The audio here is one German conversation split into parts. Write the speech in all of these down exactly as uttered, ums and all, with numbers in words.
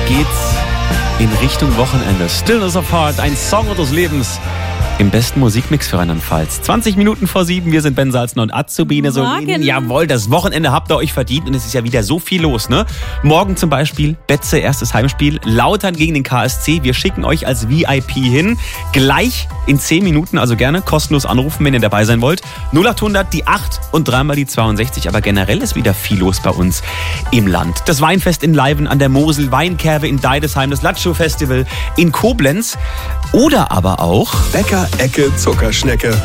geht's in Richtung Wochenende. Stillness of Heart, ein Song unseres Lebens. Im besten Musikmix für Rheinland-Pfalz. zwanzig Minuten vor sieben, wir sind Ben Salzner und Azubine Solin. Jawohl, das Wochenende habt ihr euch verdient und es ist ja wieder so viel los, ne? Morgen zum Beispiel Betze, erstes Heimspiel, Lautern gegen den K S C. Wir schicken euch als V I P hin. Gleich in zehn Minuten, also gerne kostenlos anrufen, wenn ihr dabei sein wollt. null acht hundert, die acht und dreimal die zweiundsechzig. Aber generell ist wieder viel los bei uns im Land. Das Weinfest in Leiven an der Mosel, Weinkerbe in Deidesheim, das Latschow-Festival in Koblenz oder aber auch Bäcker Ecke Zuckerschnecke.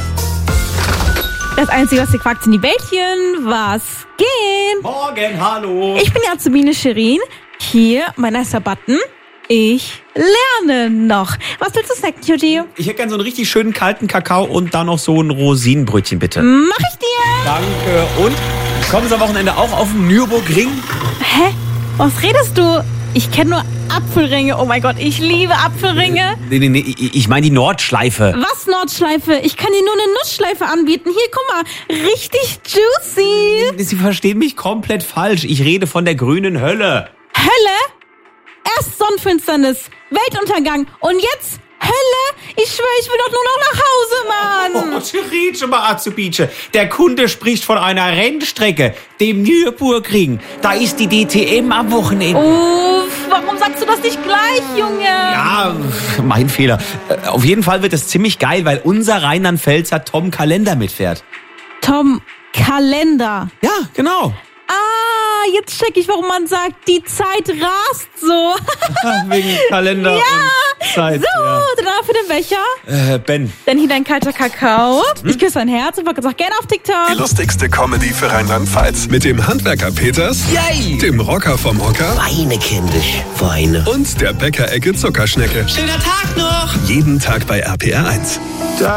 Das Einzige, was ihr quakt, sind die Bällchen. Was gehen? Morgen, hallo. Ich bin die Azubine Shirin. Hier mein erster Button. Ich lerne noch. Was willst du snacken, Cutie? Ich hätte gerne so einen richtig schönen kalten Kakao und dann noch so ein Rosinenbrötchen, bitte. Mach ich dir. Danke. Und kommen Sie am Wochenende auch auf den Nürburgring? Hä? Was redest du? Ich kenne nur Apfelringe. Oh mein Gott, ich liebe Apfelringe. Nee, nee, nee, ich meine die Nordschleife. Was Nordschleife? Ich kann dir nur eine Nussschleife anbieten. Hier, guck mal. Richtig juicy. Sie verstehen mich komplett falsch. Ich rede von der grünen Hölle. Hölle? Erst Sonnenfinsternis, Weltuntergang und jetzt Hölle? Ich schwöre, ich will doch nur noch nach Hause, Mann. Oh, Tschiritsche mal Azubice. Der Kunde spricht von einer Rennstrecke, dem Nürburgring. Da ist die D T M am Wochenende. Uff, warum sagst du das nicht gleich, Junge? Ja, mein Fehler. Auf jeden Fall wird es ziemlich geil, weil unser Rheinland-Pfälzer Tom Kalender mitfährt. Tom Kalender. Ja, genau. Ah, jetzt check ich, warum man sagt, die Zeit rast so. Wegen Kalender ja. und Zeit. So, ja. danach für den Becher. Äh, Ben. Dann hier dein kalter Kakao. Hm? Ich küsse dein Herz und folge uns auch gerne auf TikTok. Die lustigste Comedy für Rheinland-Pfalz. Mit dem Handwerker Peters, Yay! dem Rocker vom Hocker Weine, kindisch, Weine. und der Bäcker Ecke Zuckerschnecke. Schöner Tag noch! Jeden Tag bei R P R eins.